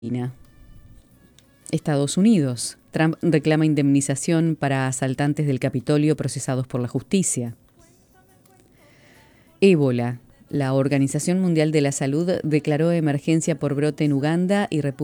Estados Unidos. Trump reclama indemnización para asaltantes del Capitolio procesados por la justicia. Ébola. La Organización Mundial de la Salud declaró emergencia por brote en Uganda y República